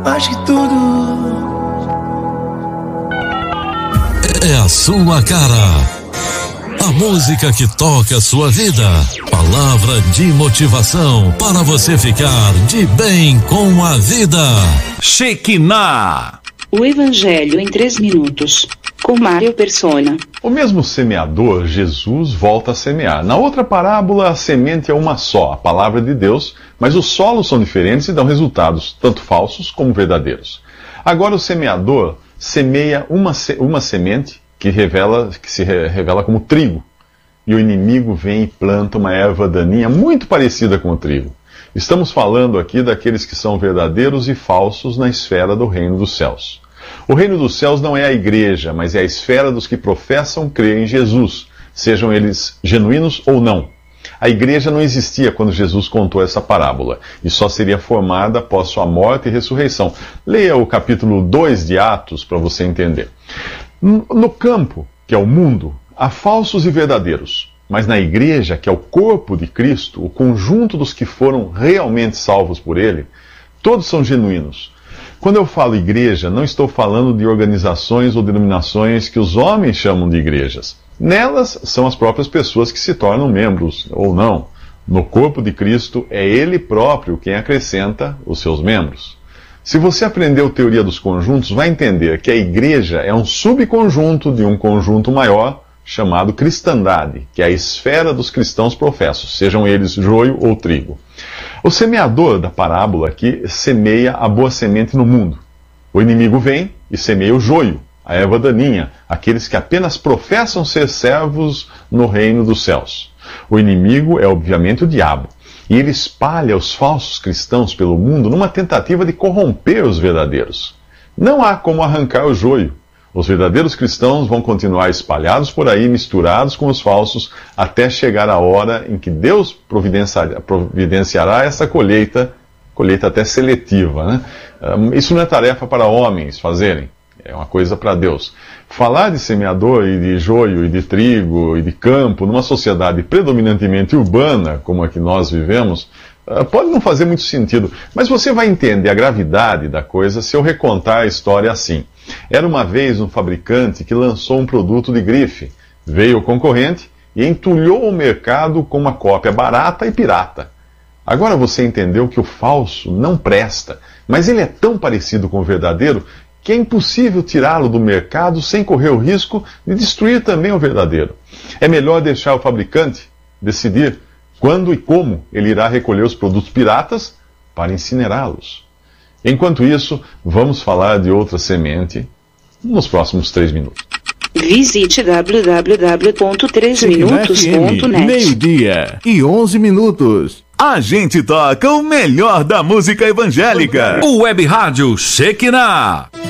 mais que tudo. É a sua cara. A música que toca a sua vida. Palavra de motivação para você ficar de bem com a vida. Shekinah. O Evangelho em 3 minutos. Com Mário Persona. O mesmo semeador, Jesus, volta a semear. Na outra parábola, a semente é uma só, a palavra de Deus, mas os solos são diferentes e dão resultados, tanto falsos como verdadeiros. Agora o semeador semeia uma semente que se revela como trigo. E o inimigo vem e planta uma erva daninha muito parecida com o trigo. Estamos falando aqui daqueles que são verdadeiros e falsos na esfera do reino dos céus. O reino dos céus não é a igreja, mas é a esfera dos que professam crer em Jesus, sejam eles genuínos ou não. A igreja não existia quando Jesus contou essa parábola, e só seria formada após sua morte e ressurreição. Leia o capítulo 2 de Atos para você entender. No campo, que é o mundo, há falsos e verdadeiros, mas na igreja, que é o corpo de Cristo, o conjunto dos que foram realmente salvos por ele, todos são genuínos. Quando eu falo igreja, não estou falando de organizações ou denominações que os homens chamam de igrejas. Nelas são as próprias pessoas que se tornam membros, ou não. No corpo de Cristo, é Ele próprio quem acrescenta os seus membros. Se você aprendeu teoria dos conjuntos, vai entender que a igreja é um subconjunto de um conjunto maior, chamado cristandade, que é a esfera dos cristãos professos, sejam eles joio ou trigo. O semeador da parábola aqui semeia a boa semente no mundo. O inimigo vem e semeia o joio, a erva daninha, aqueles que apenas professam ser servos no reino dos céus. O inimigo é obviamente o diabo, e ele espalha os falsos cristãos pelo mundo numa tentativa de corromper os verdadeiros. Não há como arrancar o joio. Os verdadeiros cristãos vão continuar espalhados por aí, misturados com os falsos, até chegar a hora em que Deus providenciará essa colheita até seletiva, né? Isso não é tarefa para homens fazerem, é uma coisa para Deus. Falar de semeador e de joio e de trigo e de campo numa sociedade predominantemente urbana, como a que nós vivemos, pode não fazer muito sentido, mas você vai entender a gravidade da coisa se eu recontar a história assim. Era uma vez um fabricante que lançou um produto de grife. Veio o concorrente e entulhou o mercado com uma cópia barata e pirata. Agora você entendeu que o falso não presta, mas ele é tão parecido com o verdadeiro que é impossível tirá-lo do mercado sem correr o risco de destruir também o verdadeiro. É melhor deixar o fabricante decidir quando e como ele irá recolher os produtos piratas para incinerá-los. Enquanto isso, vamos falar de outra semente nos próximos 3 minutos. Visite www.3minutos.net. 12:11. A gente toca o melhor da música evangélica. O Web Rádio Shekinah.